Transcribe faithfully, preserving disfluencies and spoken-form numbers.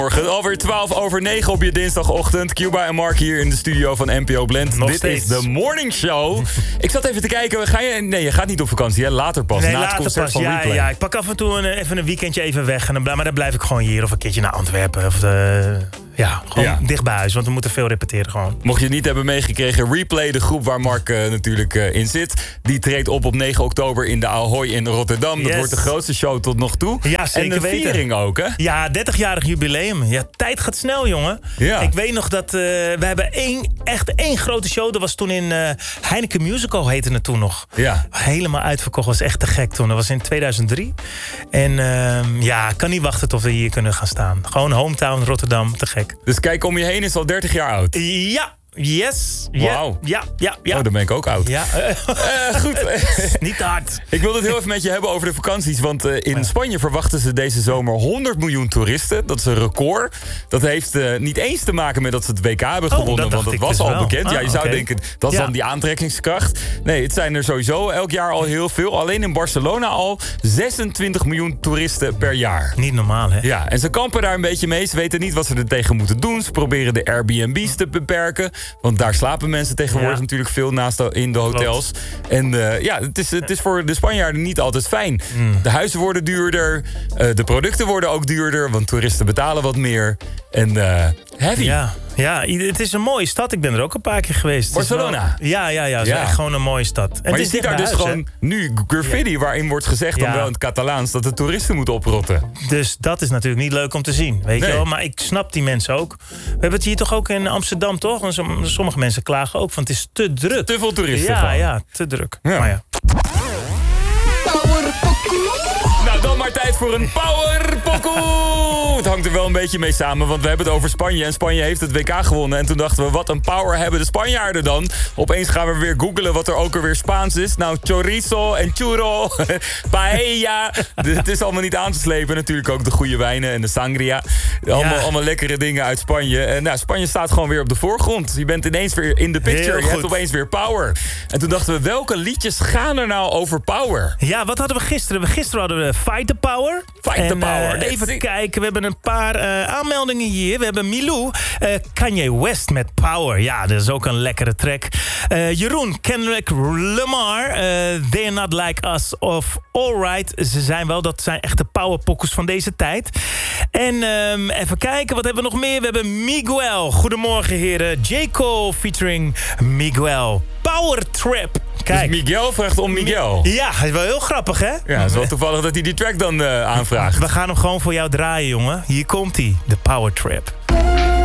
Morgen alweer twaalf over negen op je dinsdagochtend. Cuba en Mark hier in de studio van N P O Blend. Nog Dit steeds. is de Morning Show. Ik zat even te kijken. Ga je, nee, je gaat niet op vakantie, hè? Later pas. Nee, na het later concert pas. van Ja, Replay. ja, ik pak af en toe een, even een weekendje even weg. En dan, maar dan blijf ik gewoon hier of een keertje naar Antwerpen. Of de, ja, gewoon Ja. dicht bij huis. Want we moeten veel repeteren gewoon. Mocht je het niet hebben meegekregen, Replay, de groep waar Mark uh, natuurlijk uh, in zit. Die treedt op op negen oktober in de Ahoy in Rotterdam. Dat Yes. wordt de grootste show tot nog toe. Ja, zeker en de weten. viering ook, hè? Ja, dertigjarig jubileum. Ja, tijd gaat snel, jongen. Ja. Ik weet nog dat uh, we hebben één, echt één grote show. Dat was toen in uh, Heineken Musical, heette het toen nog. Ja. Helemaal uitverkocht, was echt te gek toen. Dat was in tweeduizend drie. En uh, ja, ik kan niet wachten tot we hier kunnen gaan staan. Gewoon hometown Rotterdam, te gek. Dus kijk om je heen, is al dertig jaar oud. Ja, yes. Ja, Wauw. ja, ja, ja. Oh, dan ben ik ook oud. Ja, Uh, goed. niet te hard. Ik wil het heel even met je hebben over de vakanties. Want uh, in Spanje verwachten ze deze zomer honderd miljoen toeristen. Dat is een record. Dat heeft uh, niet eens te maken met dat ze het W K hebben Oh, gewonnen. dat Want dacht dat ik was dus al wel. bekend. Ah, ja, je zou oké. denken, dat is Ja. dan die aantrekkingskracht. Nee, het zijn er sowieso elk jaar al heel veel. Alleen in Barcelona al zesentwintig miljoen toeristen per jaar. Niet normaal, hè? Ja, en ze kampen daar een beetje mee. Ze weten niet wat ze er tegen moeten doen. Ze proberen de Airbnb's te beperken. Want daar slapen mensen tegenwoordig Ja. natuurlijk veel naast de, in de hotels. En uh, ja, het is, het is voor de Spanjaarden niet altijd fijn. Mm. De huizen worden duurder. Uh, de producten worden ook duurder. Want toeristen betalen wat meer. En uh, heavy. Ja, ja, het is een mooie stad. Ik ben er ook een paar keer geweest. Het is Barcelona? wel- ja, ja, ja. Het is Ja. echt gewoon een mooie stad. En Maar het je is ziet dicht daar bij dus huis, gewoon nu graffiti waarin wordt gezegd, dan Ja. wel in het Catalaans, dat de toeristen moeten oprotten. hè? Dus dat is natuurlijk niet leuk om te zien. Weet Nee. je wel? Maar ik snap die mensen ook. We hebben het hier toch ook in Amsterdam, toch? En som- sommige mensen klagen ook van het is te druk. Te veel toeristen. Ja, gewoon. ja, te druk. Ja. Maar ja. Nou, dan maar tijd voor een power pokoe. Het hangt er wel een beetje mee samen, want we hebben het over Spanje. En Spanje heeft het W K gewonnen. En toen dachten we, wat een power hebben de Spanjaarden dan? Opeens gaan we weer googlen wat er ook alweer Spaans is. Nou, chorizo en churro, paella. Dus het is allemaal niet aan te slepen. Natuurlijk ook de goede wijnen en de sangria. Allemaal, Ja. allemaal lekkere dingen uit Spanje. En nou, Spanje staat gewoon weer op de voorgrond. Je bent ineens weer in de picture. Heel Je hebt goed. opeens weer power. En toen dachten we, welke liedjes gaan er nou over power? Ja, wat hadden we gisteren? We Gisteren hadden we Fight the Power. Fight the En, eh, Power, that's even it. kijken, we hebben een paar uh, aanmeldingen hier. We hebben Milou, uh, Kanye West met Power. Ja, dat is ook een lekkere track. Uh, Jeroen, Kendrick Lamar, uh, They're Not Like Us of Alright. Ze zijn wel, dat zijn echte powerpokkers van deze tijd. En um, even kijken, wat hebben we nog meer? We hebben Miguel. Goedemorgen heren. J. Cole featuring Miguel. Power Trip. Kijk. Dus Miguel vraagt om Miguel. Ja, dat is wel heel grappig, hè? Ja, het is wel toevallig dat hij die track dan uh, aanvraagt. We gaan hem gewoon voor jou draaien, jongen. Hier komt hij, de Power Trip.